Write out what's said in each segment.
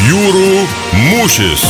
Jūrų mūšis.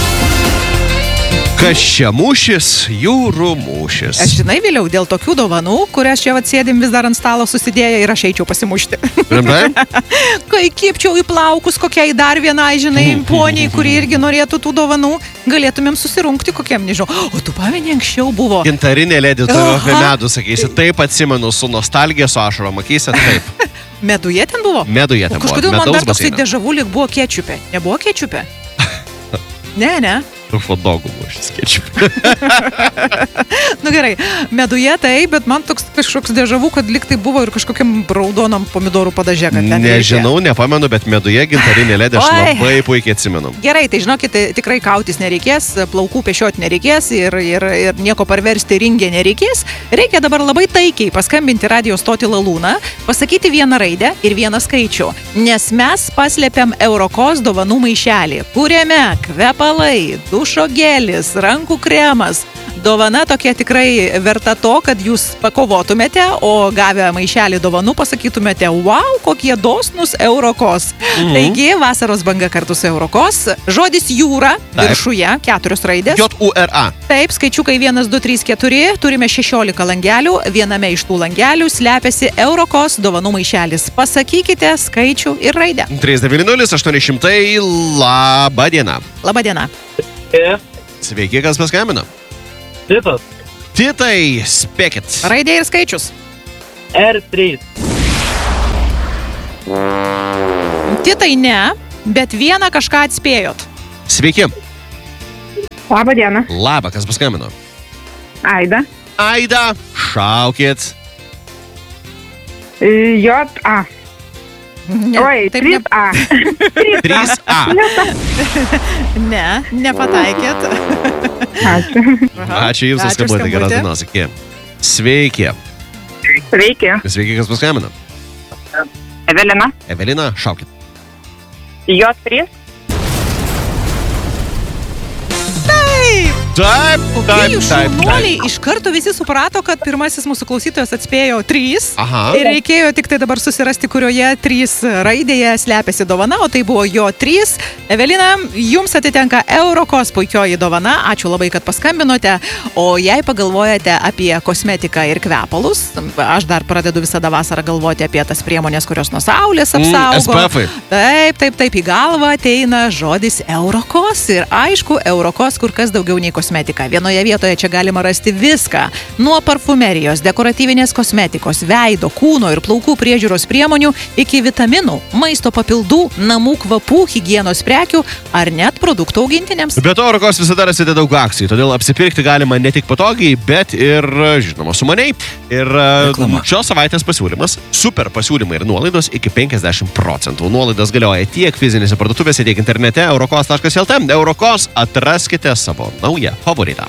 Kas čia mūšis? Jūrų mūšis. Aš žinai, Viliau, dėl tokių dovanų, kurias čia atsėdim vis dar ant stalo susidėję ir aš eičiau pasimušti. Kai kipčiau į plaukus kokiai dar vienai, žinai, poniai, kuri irgi norėtų tų dovanų, galėtumėm susirungti kokiam, nežinau. O tu pameni, anksčiau buvo. Gintarinė lėdytuvė apie medų, sakysi. Taip atsimenu, su nostalgija, su ašarom akyse, taip. Meduje ten buvo? Meduje ten buvo. Kažkodėl man dar toksai dežavu lyg buvo kečupė. Nebuvo kečupė? Ne. Hotdogų buvo šis kečupė. Nu gerai, meduje tai, bet man toks kažkoks dežavu, kad lyg tai buvo ir kažkokiam raudonom pomidorų padaže. Nežinau, nepamenu, bet meduje gintarinė ledė aš labai puikiai atsimenu. Gerai, tai žinokit, tikrai kautis nereikės, plaukų pešioti nereikės ir nieko parversti ringė nereikės. Reikia dabar labai taikiai paskambinti radio stotį Lalūną, pasakyti vieną raidę ir vieną skaičių, nes mes paslėpiam Eurokos dovanų maišelį, kuriame kvepalai, dušo gelis, rankų kremas. Dovana tokia tikrai verta to, kad jūs pakovotumėte, o gavę maišelį dovanų pasakytumėte, wow, kokie dosnus Eurokos. Taigi, vasaros banga kartu su Eurokos. Žodis jūra, viršuje, 4 raidės. J-U-R-A. Taip, skaičiukai 1, 2, 3, 4. Turime 16 langelių. Viename iš tų langelių slepiasi Eurokos dovanų maišelis. Pasakykite skaičių ir raidę. 390-800. Labą dieną. Labą dieną. Sveiki, kas paskambino? Titas. Titai, spėkit. Raidė ir skaičius. R3. Titai ne, bet vieną kažką atspėjot. Sveiki. Labą dieną. Labą, kas paskambino? Aida. Aida, šaukit. J-A. Oi, 3A. 3A. Ne, nepataikėt. Ačiū. Ačiū Jums už skambutį, geros dienos. Sveiki. Sveiki. Sveiki, kas paskambino? Evelina. Evelina, šaukit. J3. Taip, kokie jūs šaunuoliai, iš karto visi suprato, kad pirmasis mūsų klausytojas atspėjo 3. Aha. Ir reikėjo tik tai dabar susirasti, kurioje 3 raidėje slepiasi dovana, o tai buvo Jo3. Evelina, jums atitenka Eurokos puikioji dovana, ačiū labai, kad paskambinote, o jei pagalvojate apie kosmetiką ir kvepalus, aš dar pradedu visada vasarą galvoti apie tas priemonės, kurios nuo saulės apsaugo. SPF-ai. Taip, į galvą ateina žodis Eurokos ir aišku, Eurokos kur kas daugiau nei kosmetika. Vienoje vietoje čia galima rasti viską. Nuo parfumerijos, dekoratyvinės kosmetikos, veido, kūno ir plaukų priežiūros priemonių iki vitaminų, maisto papildų, namų kvapų, higienos prekių ar net produktų augintiniams. Be to, Eurokos visada rasite daug akcijų, todėl apsipirkti galima ne tik patogiai, bet ir, žinoma, sumaniai. Ir šios savaitės pasiūlymas, super pasiūlymai ir nuolaidos iki 50%. Nuolaidos galioja tiek fizinėse parduotuvėse, tiek internete, eurokos.lt. Eurokos, atraskite savo naują favoritą.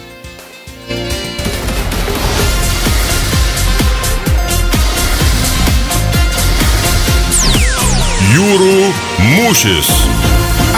Jūrų mūšis.